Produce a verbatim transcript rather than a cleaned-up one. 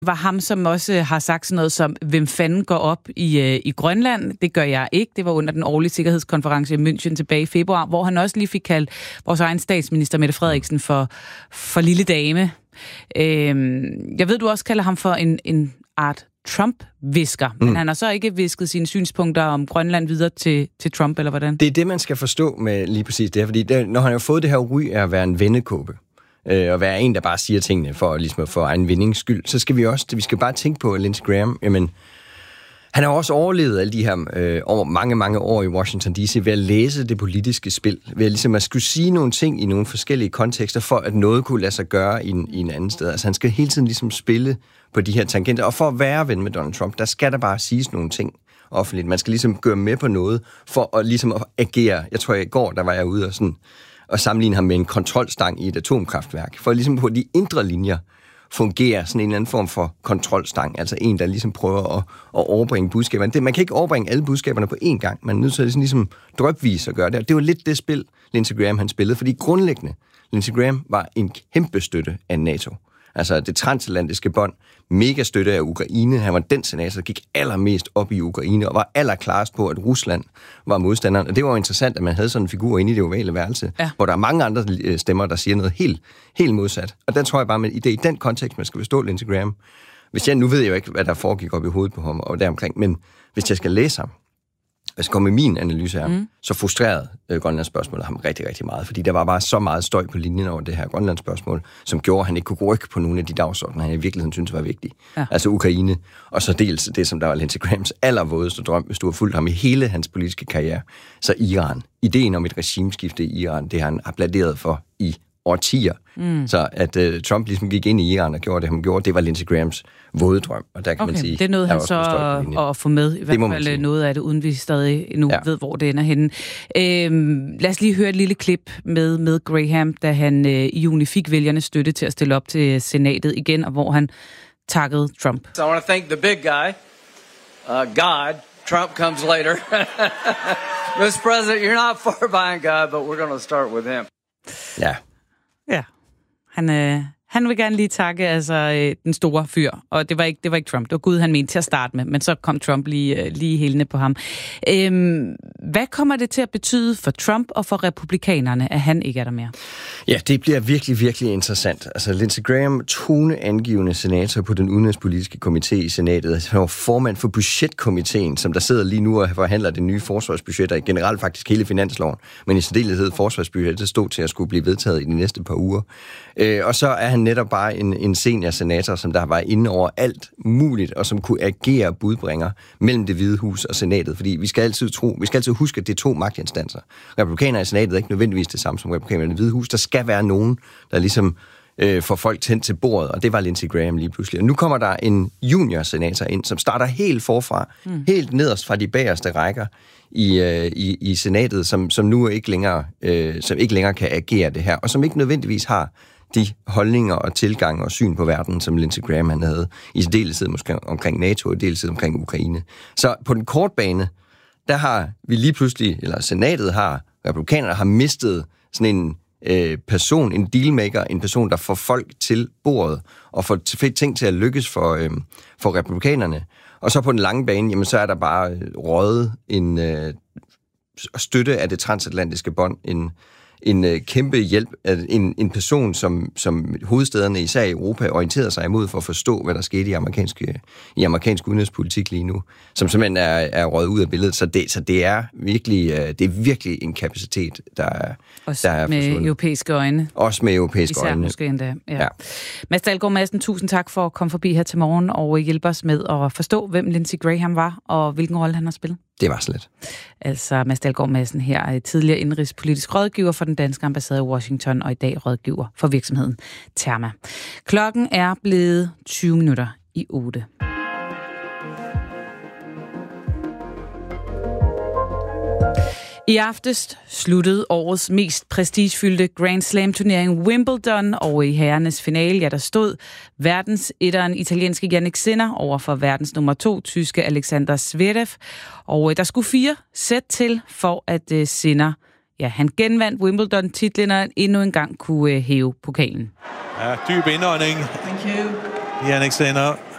var ham, som også har sagt sådan noget som, hvem fanden går op i, øh, i Grønland? Det gør jeg ikke. Det var under den årlige sikkerhedskonference i München tilbage i februar, hvor han også lige fik kaldt vores egen statsminister, Mette Frederiksen, for, for lille dame. Øh, jeg ved, du også kalder ham for en, en art Trump-visker, mm. men han har så ikke visket sine synspunkter om Grønland videre til, til Trump, eller hvordan? Det er det, man skal forstå med lige præcis det her, fordi det, når han har fået det her ry af at være en vendekåbe, øh, og være en, der bare siger tingene for, ligesom, for egen vindings skyld, så skal vi også, vi skal bare tænke på Lindsey Graham, jamen, han har også overlevet alle de her øh, over mange, mange år i Washington D C ved at læse det politiske spil, ved at, ligesom, at skulle sige nogle ting i nogle forskellige kontekster, for at noget kunne lade sig gøre i en, i en anden sted. Altså han skal hele tiden ligesom spille på de her tangenter, og for at være ven med Donald Trump, der skal der bare siges nogle ting offentligt. Man skal ligesom gøre med på noget, for at ligesom at agere. Jeg tror, i går, der var jeg ude og, sådan, og sammenligne ham med en kontrolstang i et atomkraftværk, for ligesom på de indre linjer fungerer sådan en eller anden form for kontrolstang, altså en, der ligesom prøver at, at overbringe budskaberne. Det, man kan ikke overbringe alle budskaberne på én gang, man er nødt til at ligesom, ligesom drypvis at gøre det. Det var lidt det spil, Lindsey Graham han spillede, fordi grundlæggende, Lindsey Graham var en kæmpe støtte af NATO. Altså det transatlantiske bånd, mega støtte af Ukraine. Han var den senator, der gik allermest op i Ukraine, og var allerklarest på, at Rusland var modstanderen. Og det var jo interessant, at man havde sådan en figur inde i det ovale værelse, ja. Hvor der er mange andre stemmer, der siger noget helt, helt modsat. Og den tror jeg bare, at det er i den kontekst, man skal forstå Lindsey Graham. Hvis jeg, nu ved jeg jo ikke, hvad der foregik op i hovedet på ham og deromkring, men hvis jeg skal læse ham, hvis jeg kommer med min analyse her, mm. så frustrerede øh, Grønlands spørgsmål ham rigtig, rigtig meget, fordi der var bare så meget støj på linjen over det her Grønlands spørgsmål, som gjorde, at han ikke kunne rykke på nogle af de dagsordner, han i virkeligheden syntes var vigtige. Ja. Altså Ukraine, og så dels det, som der var Lindsey Grahams allervådeste drøm, hvis du har fulgt ham i hele hans politiske karriere, så Iran. Ideen om et regimeskifte i Iran, det har han appladeret for i årtier. Mm. Så at uh, Trump ligesom gik ind i Iran og gjorde det, han gjorde, det var Lindsey Grahams våde drøm. Og der kan okay, man sige, det er noget, han så at få med, i hvert fald noget af det, uden vi stadig nu ja. ved, hvor det ender henne. Øhm, lad os lige høre et lille klip med, med Graham, da han øh, i juni fik vælgernes støtte til at stille op til senatet igen, og hvor han takkede Trump. So I want to thank the big guy, uh, God. Trump comes later. mister President, you're not far behind God, but we're going to start with him. Ja. Ja, han, øh, han vil gerne lige takke altså, øh, den store fyr, og det var, ikke, det var ikke Trump, det var Gud, han mente til at starte med, men så kom Trump lige, øh, lige hælende på ham. Øhm, hvad kommer det til at betyde for Trump og for republikanerne, at han ikke er der mere? Ja, det bliver virkelig, virkelig interessant. Altså, Lindsey Graham, toneangivende senator på den udenrigspolitiske komité i senatet, han var formand for budgetkomiteen, som der sidder lige nu og forhandler det nye forsvarsbudget, og generelt faktisk hele finansloven, men i særdeleshed forsvarsbudgettet stod til at skulle blive vedtaget i de næste par uger. Øh, og så er han netop bare en, en senior senator, som der var inde over alt muligt, og som kunne agere budbringer mellem det Hvide Hus og senatet, fordi vi skal altid tro, vi skal altid huske, at det er to magtinstanser. Republikanere i senatet er ikke nødvendigvis det samme som republikanere i det Hvide Hus. Der skal være nogen, der ligesom øh, får folk tændt til bordet, og det var Lindsey Graham lige pludselig. Og nu kommer der en junior-senator ind, som starter helt forfra, mm. helt nederst fra de bagerste rækker i, øh, i, i senatet, som, som nu ikke længere, øh, som ikke længere kan agere det her, og som ikke nødvendigvis har de holdninger og tilgang og syn på verden, som Lindsey Graham han havde, i deltid måske omkring NATO og deltid omkring Ukraine. Så på den korte bane, der har vi lige pludselig, eller senatet har, republikanerne har mistet sådan en øh, person, en dealmaker, en person, der får folk til bordet, og får ting til at lykkes for, øh, for republikanerne. Og så på den lange bane, jamen så er der bare røget en øh, støtte af det transatlantiske bånd, en en øh, kæmpe hjælp, en, en person, som, som hovedstederne, især i Europa, orienterede sig imod for at forstå, hvad der skete i amerikansk, i amerikansk udenrigspolitik lige nu, som simpelthen er, er røget ud af billedet. Så det, så det, er, virkelig, det er virkelig en kapacitet, der er Også der er med forsvundet. Europæiske øjne. Også med europæiske Især øjne. måske endda. Ja. Ja. Mads Dalgaard Madsen, tusind tak for at komme forbi her til morgen og hjælpe os med at forstå, hvem Lindsey Graham var, og hvilken rolle han har spillet. Det var slet. Altså Mads Dalgaard Madsen her, tidligere indrigspolitisk rådgiver for den danske ambassade i Washington, og i dag rådgiver for virksomheden Therma. Klokken er blevet tyve minutter i otte. I aftes sluttede årets mest prestigefyldte Grand Slam-turnering Wimbledon, og i herrenes finale, ja, der stod verdens etteren italienske Jannik Sinner over for verdens nummer to tyske Alexander Zverev, og der skulle fire sæt til for at uh, Sinner, ja, han genvandt Wimbledon-titlen og endnu en gang kunne uh, hæve pokalen. Ja, dyb indånding. Thank you. Yannick saying, no,